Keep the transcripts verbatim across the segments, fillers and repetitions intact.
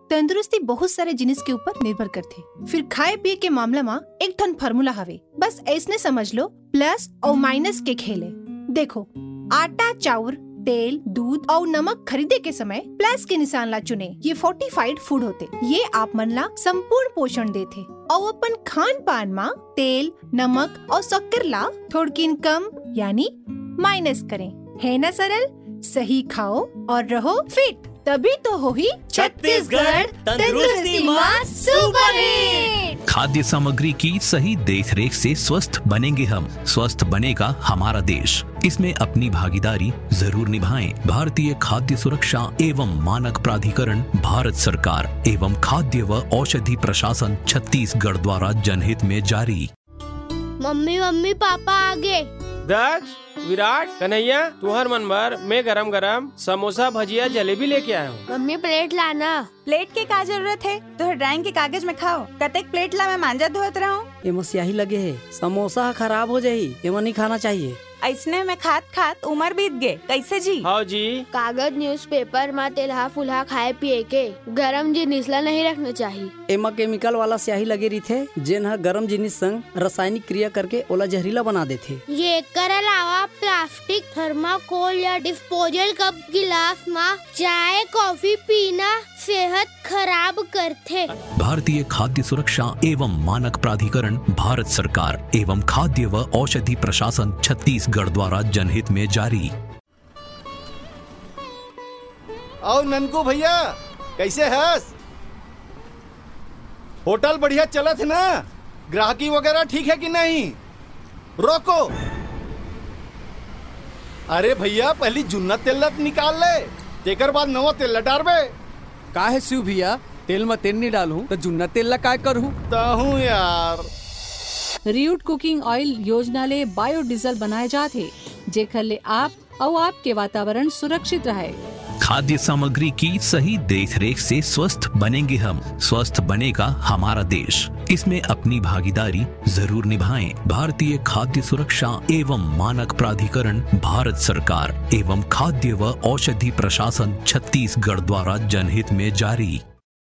तंदुरुस्ती बहुत सारे जिनिस के ऊपर निर्भर करथे। फिर खाए पिए के मामला में एक ठन फार्मूला हवे, बस ऐसने समझ लो प्लस और माइनस के खेले। देखो, आटा, चाउर, तेल, दूध और नमक खरीदे के समय प्लस के निशान ला चुने। ये फोर्टिफाइड फूड होते, ये आप मन ला संपूर्ण पोषण देथे। और अपन खान पान में तेल, नमक और शक्कर ला थोड़किन कम यानी माइनस करें। है ना सरल? सही खाओ और रहो फिट, तभी तो हो ही छत्तीसगढ़ तंदुरुस्ती मां सुपर हिट। खाद्य सामग्री की सही देखरेख से स्वस्थ बनेंगे हम, स्वस्थ बनेगा हमारा देश। इसमें अपनी भागीदारी जरूर निभाएं। भारतीय खाद्य सुरक्षा एवं मानक प्राधिकरण, भारत सरकार एवं खाद्य व औषधि प्रशासन छत्तीसगढ़ द्वारा जनहित में जारी। मम्मी मम्मी पापा आगे। दक्ष, विराट, कन्हैया, तुहर मन भर मैं गरम गरम समोसा, भजिया, जलेबी लेके आया हूँ। मम्मी प्लेट लाना। प्लेट के का जरूरत है? तो ड्राइंग के कागज में खाओ। कतेक प्लेट ला मैं मांजा धोत रहूं। एमा स्याही लगे है, समोसा खराब हो जाही, एमा नहीं खाना चाहिए। ऐसने में खात खात उम्र बीत गए, कैसे जी? हाँ जी। कागज न्यूज़पेपर में तेलहा फुलहा खाए पिए के गरम जिनिस ला नहीं रखना चाहिए। एमा केमिकल वाला स्याही लगे रही थे, जेन ह गरम जिनिस संग रासायनिक क्रिया करके ओला जहरीला बना देथे। ये कर अलावा प्लास्टिक, थर्माकोल या डिस्पोजल कप गिलास में चाय कॉफी पीना सेहत खराब करथे। भारतीय खाद्य सुरक्षा एवं मानक प्राधिकरण, भारत सरकार एवं खाद्य व औषधि प्रशासन छत्तीसगढ़ द्वारा जनहित में जारी। और ननकू भैया कैसे हस? होटल बढ़िया चलत है ना? ग्राहकी वगैरह ठीक है कि नहीं? रोको, अरे भैया पहली जुन्ना तेल निकाल ले, तेकर बाद नवा तेल लटारबे। का है शिव भैया, तेल में तेल नहीं डालूं तो जुन्ना तेल ला काय करूं? ताहूं यार। रियूट कुकिंग ऑयल योजना ले बायोडीजल बनाए जाते, जेकर ले आप और आपके वातावरण सुरक्षित रहे। खाद्य सामग्री की सही देखरेख से स्वस्थ बनेंगे हम, स्वस्थ बनेगा हमारा देश। इसमें अपनी भागीदारी जरूर निभाएं। भारतीय खाद्य सुरक्षा एवं मानक प्राधिकरण, भारत सरकार एवं खाद्य व औषधि प्रशासन छत्तीसगढ़ द्वारा जनहित में जारी।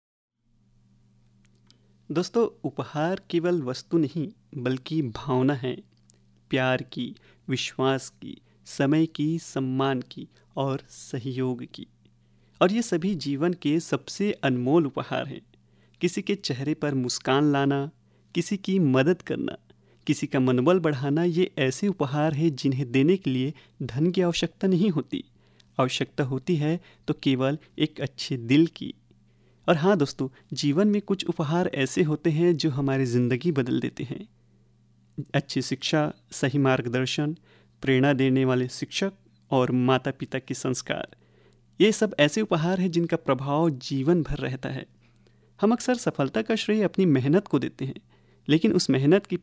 दोस्तों, उपहार केवल वस्तु नहीं बल्कि भावना है, प्यार की, विश्वास की, समय की, सम्मान की और सहयोग की। और ये सभी जीवन के सबसे अनमोल उपहार हैं। किसी के चेहरे पर मुस्कान लाना, किसी की मदद करना, किसी का मनोबल बढ़ाना, ये ऐसे उपहार हैं जिन्हें देने के लिए धन की आवश्यकता नहीं होती। आवश्यकता होती है तो केवल एक अच्छे दिल की। और हाँ दोस्तों, जीवन में कुछ उपहार ऐसे होते हैं जो हमारी ज़िंदगी बदल देते हैं। अच्छी शिक्षा, सही मार्गदर्शन, प्रेरणा देने वाले शिक्षक और माता पिता के संस्कार, ये सब ऐसे उपहार हैं जिनका प्रभाव जीवन भर रहता है। हम अक्सर सफलता का श्रेय अपनी मेहनत को देते हैं, लेकिन उस मेहनत की